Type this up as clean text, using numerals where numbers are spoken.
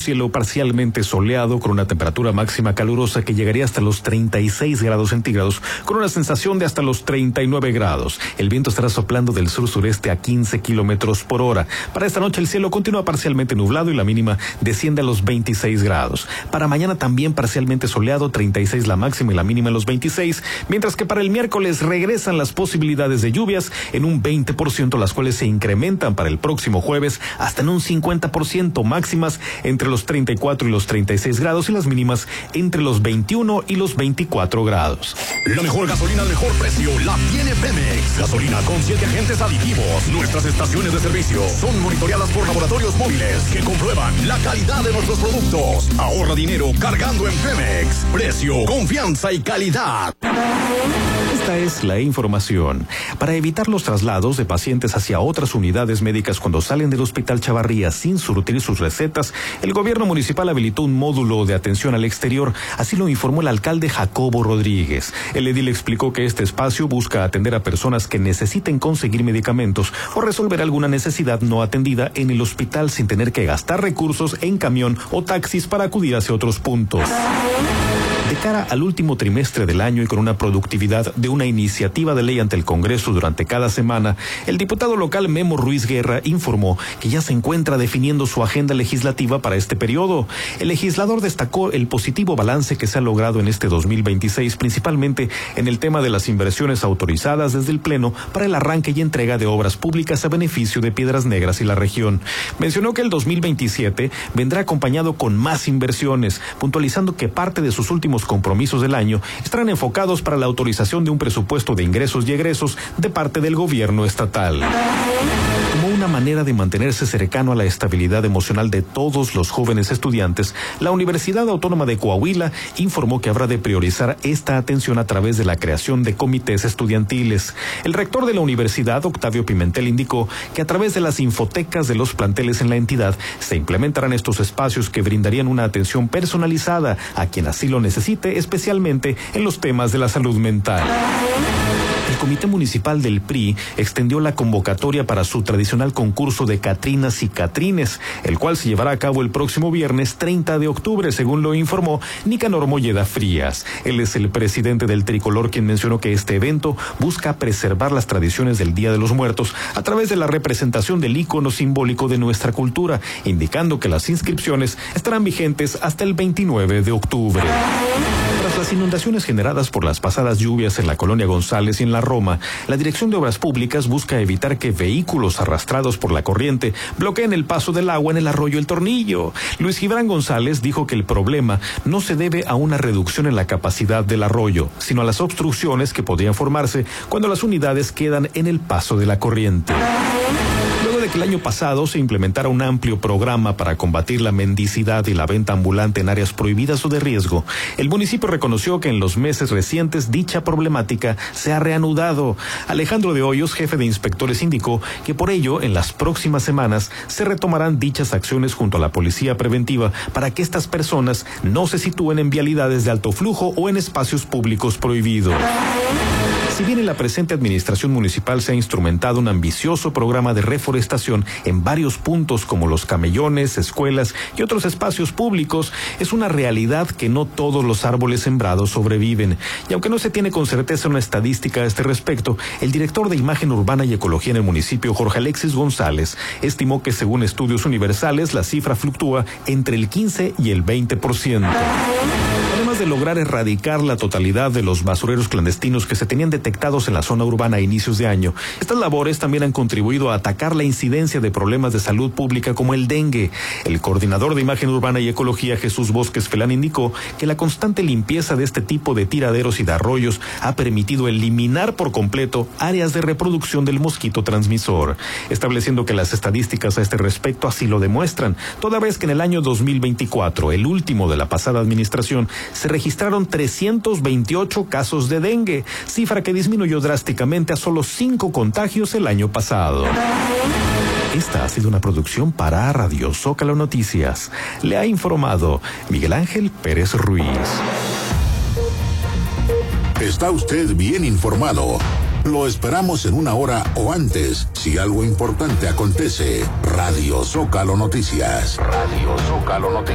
cielo parcialmente soleado con una temperatura máxima calurosa que llegaría hasta los 36 grados centígrados, con una sensación de hasta los 39 grados. El viento estará soplando del sur-sureste a 15 kilómetros por hora. Para esta noche el cielo continúa parcialmente nublado y la mínima desciende a los 26 grados. Para mañana también parcialmente soleado, 36 la máxima y la mínima en los 26, mientras que para el miércoles regresan las posibilidades de lluvias en un 20%, las cuales se incrementan para el próximo jueves hasta en un 50%, máximas entre los 34 y los 36 grados y las mínimas entre los 21 y los 24 grados. La mejor gasolina al mejor precio la tiene Pemex. Gasolina con 7 agentes aditivos. Nuestras estaciones de servicio son monitoreadas por laboratorios móviles que comprueban la calidad de nuestros productos. Ahorra dinero cargando en Pemex. Precio, confianza y calidad. Esta es la información. Para evitar los traslados de pacientes hacia otras unidades médicas cuando salen del Hospital Chavarría sin surtir sus recetas, el gobierno municipal habilitó un módulo de atención al exterior. Así lo informó el alcalde Jacobo Rodríguez. El edil explicó que este espacio busca atender a personas que necesiten conseguir medicamentos o resolver alguna necesidad no atendida en el hospital sin tener que gastar recursos en camión o taxis para acudir hacia otros puntos. De cara al último trimestre del año y con una productividad de una iniciativa de ley ante el Congreso durante cada semana, el diputado local Memo Ruiz Guerra informó que ya se encuentra definiendo su agenda legislativa para este periodo. El legislador destacó el positivo balance que se ha logrado en este 2026, principalmente en el tema de las inversiones autorizadas desde el Pleno para el arranque y entrega de obras públicas a beneficio de Piedras Negras y la región. Mencionó que el 2027 vendrá acompañado con más inversiones, puntualizando que parte de sus últimos compromisos del año estarán enfocados para la autorización de un presupuesto de ingresos y egresos de parte del gobierno estatal. Como una manera de mantenerse cercano a la estabilidad emocional de todos los jóvenes estudiantes, la Universidad Autónoma de Coahuila informó que habrá de priorizar esta atención a través de la creación de comités estudiantiles. El rector de la universidad, Octavio Pimentel, indicó que a través de las infotecas de los planteles en la entidad se implementarán estos espacios que brindarían una atención personalizada a quien así lo necesite, especialmente en los temas de la salud mental. El Comité Municipal del PRI extendió la convocatoria para su tradicional concurso de Catrinas y Catrines, el cual se llevará a cabo el próximo viernes 30 de octubre, según lo informó Nicanor Molleda Frías. Él es el presidente del Tricolor, quien mencionó que este evento busca preservar las tradiciones del Día de los Muertos a través de la representación del ícono simbólico de nuestra cultura, indicando que las inscripciones estarán vigentes hasta el 29 de octubre. Tras las inundaciones generadas por las pasadas lluvias en la colonia González y en la Roma, la Dirección de Obras Públicas busca evitar que vehículos arrastrados por la corriente bloqueen el paso del agua en el arroyo El Tornillo. Luis Gibran González dijo que el problema no se debe a una reducción en la capacidad del arroyo, sino a las obstrucciones que podrían formarse cuando las unidades quedan en el paso de la corriente. Luego de que el año pasado se implementara un amplio programa para combatir la mendicidad y la venta ambulante en áreas prohibidas o de riesgo, el municipio reconoció que en los meses recientes dicha problemática se ha reanudado. Alejandro de Hoyos, jefe de inspectores, indicó que por ello en las próximas semanas se retomarán dichas acciones junto a la policía preventiva para que estas personas no se sitúen en vialidades de alto flujo o en espacios públicos prohibidos. Si bien en la presente administración municipal se ha instrumentado un ambicioso programa de reforestación en varios puntos como los camellones, escuelas y otros espacios públicos, es una realidad que no todos los árboles sembrados sobreviven. Y aunque no se tiene con certeza una estadística a este respecto, el director de Imagen Urbana y Ecología en el municipio, Jorge Alexis González, estimó que según estudios universales la cifra fluctúa entre el 15 y el 20%. Además de lograr erradicar la totalidad de los basureros clandestinos que se tenían detectados en la zona urbana a inicios de año, estas labores también han contribuido a atacar la incidencia de problemas de salud pública como el dengue. El coordinador de Imagen Urbana y Ecología, Jesús Bosques Felán, indicó que la constante limpieza de este tipo de tiraderos y de arroyos ha permitido eliminar por completo áreas de reproducción del mosquito transmisor, estableciendo que las estadísticas a este respecto así lo demuestran, toda vez que en el año 2024, el último de la pasada administración, se registraron 328 casos de dengue, cifra que disminuyó drásticamente a solo 5 contagios el año pasado. Esta ha sido una producción para Radio Zócalo Noticias. Le ha informado Miguel Ángel Pérez Ruiz. Está usted bien informado. Lo esperamos en una hora o antes, si algo importante acontece. Radio Zócalo Noticias. Radio Zócalo Noticias.